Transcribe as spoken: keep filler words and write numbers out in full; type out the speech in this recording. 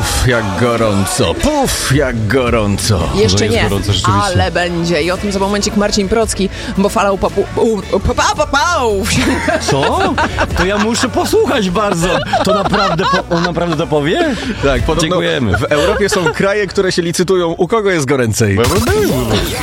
Puf, jak gorąco, puf, jak gorąco. Jeszcze nie, gorąco, ale będzie. I o tym za momencik Marcin Procki, bo falał papu... Papa, papał! Co? To ja muszę posłuchać bardzo. To naprawdę, po, on naprawdę to powie? Tak, podobno Dziękujemy. w Europie są kraje, które się licytują, u kogo jest goręcej.